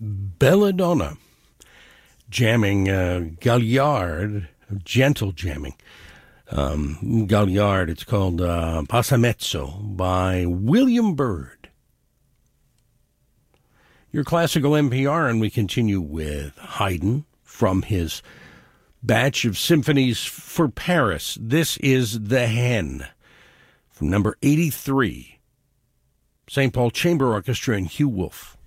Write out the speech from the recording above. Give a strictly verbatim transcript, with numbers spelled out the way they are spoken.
Belladonna, jamming uh, Gagliard, gentle jamming. Um, Gagliard, it's called uh, Passamezzo by William Byrd. Your classical N P R, and we continue with Haydn from his batch of symphonies for Paris. This is The Hen from number eighty-three. Saint Paul Chamber Orchestra and Hugh Wolf.